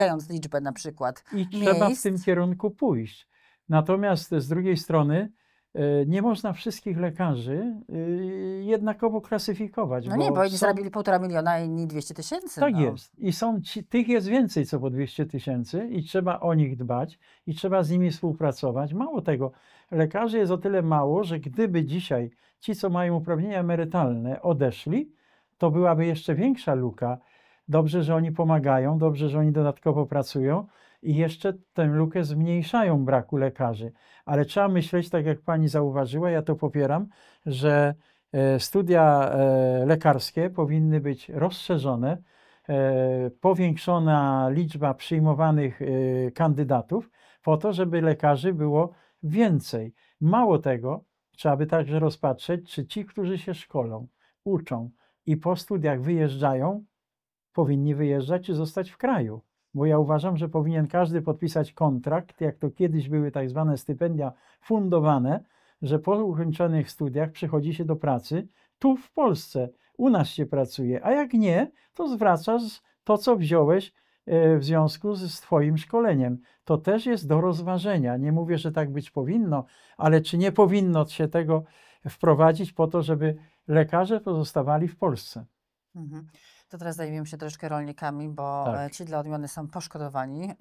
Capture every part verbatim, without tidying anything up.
liczbę na przykład I trzeba miejsc. w tym kierunku pójść. Natomiast z drugiej strony e, nie można wszystkich lekarzy e, jednakowo klasyfikować. No nie, bo jedni są, zarobili półtora miliona, a inni dwieście tysięcy. tak no. jest. I są ci, tych jest więcej co po dwieście tysięcy i trzeba o nich dbać i trzeba z nimi współpracować. Mało tego, lekarzy jest o tyle mało, że gdyby dzisiaj ci, co mają uprawnienia emerytalne, odeszli, to byłaby jeszcze większa luka. Dobrze, że oni pomagają, dobrze, że oni dodatkowo pracują i jeszcze tę lukę zmniejszają braku lekarzy. Ale trzeba myśleć, tak jak pani zauważyła, ja to popieram, że e, studia e, lekarskie powinny być rozszerzone, e, powiększona liczba przyjmowanych e, kandydatów po to, żeby lekarzy było więcej. Mało tego, trzeba by także rozpatrzeć, czy ci, którzy się szkolą, uczą i po studiach wyjeżdżają, powinni wyjeżdżać czy zostać w kraju. Bo ja uważam, że powinien każdy podpisać kontrakt, jak to kiedyś były tak zwane stypendia fundowane, że po ukończonych studiach przychodzi się do pracy tu w Polsce, u nas się pracuje, a jak nie, to zwracasz to, co wziąłeś e, w związku z z twoim szkoleniem. To też jest do rozważenia. Nie mówię, że tak być powinno, ale czy nie powinno się tego wprowadzić po to, żeby lekarze pozostawali w Polsce? Mhm. To teraz zajmiemy się troszeczkę rolnikami, bo Tak. e, ci dla odmiany są poszkodowani.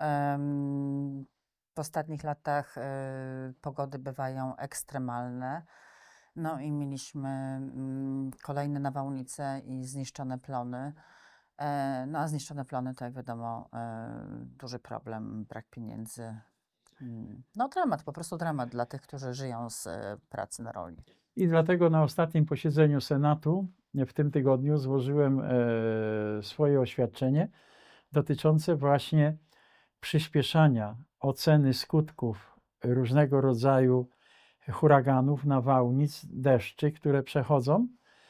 Em, W ostatnich latach e, pogody bywają ekstremalne. No i mieliśmy mm, kolejne nawałnice i zniszczone plony. E, No a zniszczone plony to jak wiadomo e, duży problem, brak pieniędzy. Mm, No dramat, po prostu dramat dla tych, którzy żyją z e, pracy na roli. I dlatego na ostatnim posiedzeniu Senatu w tym tygodniu złożyłem e, swoje oświadczenie dotyczące właśnie przyspieszania oceny skutków różnego rodzaju huraganów, nawałnic, deszczy, które przechodzą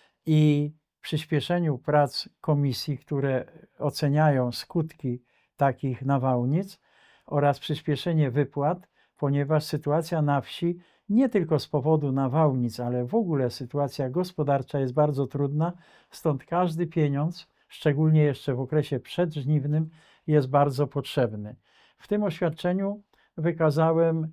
i przyspieszeniu prac komisji, które oceniają skutki takich nawałnic oraz przyspieszenie wypłat, ponieważ sytuacja na wsi nie tylko z powodu nawałnic, ale w ogóle sytuacja gospodarcza jest bardzo trudna, stąd każdy pieniądz, szczególnie jeszcze w okresie przedżniwnym, jest bardzo potrzebny. W tym oświadczeniu wykazałem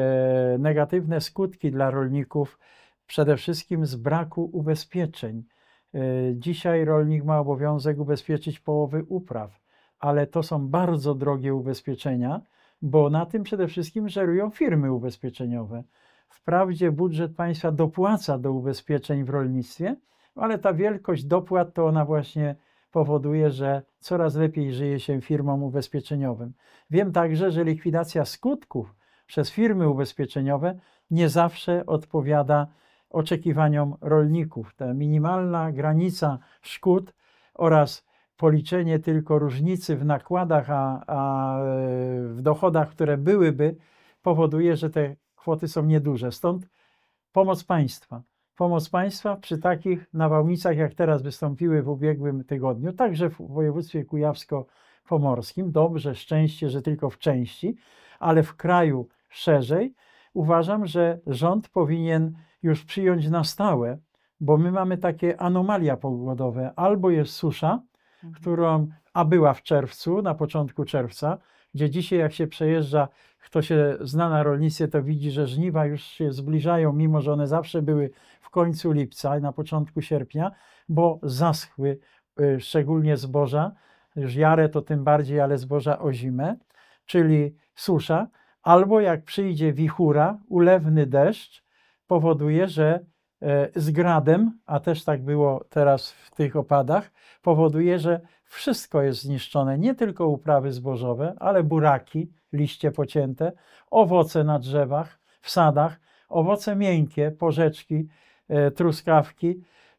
e, negatywne skutki dla rolników, przede wszystkim z braku ubezpieczeń. E, dzisiaj rolnik ma obowiązek ubezpieczyć połowy upraw, ale to są bardzo drogie ubezpieczenia, bo na tym przede wszystkim żerują firmy ubezpieczeniowe. Wprawdzie budżet państwa dopłaca do ubezpieczeń w rolnictwie, ale ta wielkość dopłat to ona właśnie powoduje, że coraz lepiej żyje się firmom ubezpieczeniowym. Wiem także, że likwidacja skutków przez firmy ubezpieczeniowe nie zawsze odpowiada oczekiwaniom rolników. Ta minimalna granica szkód oraz policzenie tylko różnicy w nakładach, a, a w dochodach, które byłyby, powoduje, że te kwoty są nieduże. Stąd pomoc państwa. Pomoc państwa przy takich nawałnicach, jak teraz wystąpiły w ubiegłym tygodniu, także w województwie kujawsko-pomorskim. Dobrze, szczęście, że tylko w części, ale w kraju szerzej. Uważam, że rząd powinien już przyjąć na stałe, bo my mamy takie anomalia pogodowe. Albo jest susza, którą, a była w czerwcu, na początku czerwca, gdzie dzisiaj jak się przejeżdża, kto się zna na rolnictwie, to widzi, że żniwa już się zbliżają, mimo że one zawsze były w końcu lipca i na początku sierpnia, bo zaschły y, szczególnie zboża, już jarę to tym bardziej, ale zboża ozime, czyli susza, albo jak przyjdzie wichura, ulewny deszcz, powoduje, że e, z gradem, a też tak było teraz w tych opadach, powoduje, że wszystko jest zniszczone, nie tylko uprawy zbożowe, ale buraki, liście pocięte, owoce na drzewach, w sadach, owoce miękkie, porzeczki, e, truskawki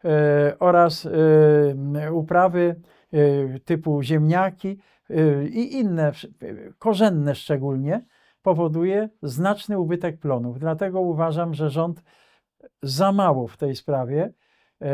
e, oraz e, uprawy e, typu ziemniaki e, i inne, korzenne szczególnie, powoduje znaczny ubytek plonów. Dlatego uważam, że rząd za mało w tej sprawie e,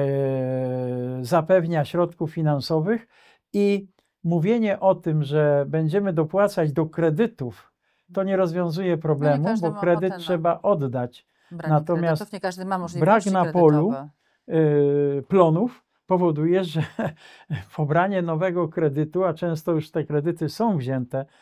zapewnia środków finansowych i mówienie o tym, że będziemy dopłacać do kredytów, to nie rozwiązuje problemu, każdy bo ma kredyt ochotę na trzeba oddać. branie Natomiast kredytów, nie każdy ma brak możliwości na polu kredytowe. y, plonów powoduje, że pobranie nowego kredytu, a często już te kredyty są wzięte